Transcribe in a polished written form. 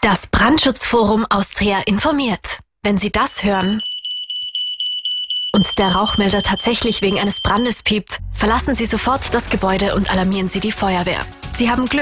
Das Brandschutzforum Austria informiert. Wenn Sie das hören und der Rauchmelder tatsächlich wegen eines Brandes piept, verlassen Sie sofort das Gebäude und alarmieren Sie die Feuerwehr. Sie haben Glück.